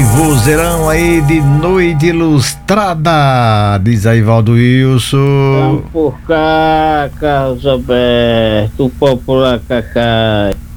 vozeirão aí de Noite Ilustrada, diz aí Valdo Wilson. Por cá, Carlos Alberto, o popular Cacá.